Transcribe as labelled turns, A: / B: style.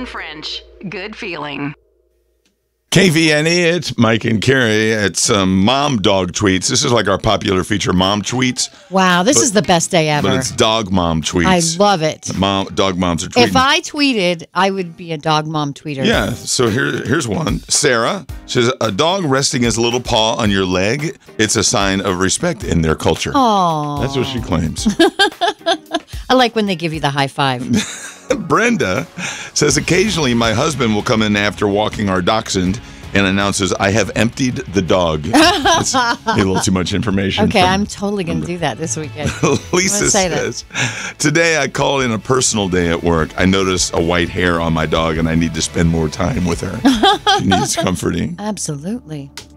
A: French. Good feeling.
B: KVNE, it's Mike and Carrie. It's mom dog tweets. This is like our popular feature, mom tweets.
C: Wow, this is the best day ever.
B: But it's dog mom tweets.
C: I love it.
B: Dog moms are tweeting.
C: If I tweeted, I would be a dog mom tweeter.
B: Yeah, so here's one. Sarah says, a dog resting his little paw on your leg, it's a sign of respect in their culture.
C: Oh,
B: That's what she claims.
C: I like when they give you the high five.
B: Brenda says, occasionally my husband will come in after walking our dachshund and announces, I have emptied the dog. That's a little too much information.
C: Okay, I'm totally going to do that this weekend.
B: Lisa says, today I called in a personal day at work. I noticed a white hair on my dog and I need to spend more time with her. She needs comforting.
C: Absolutely.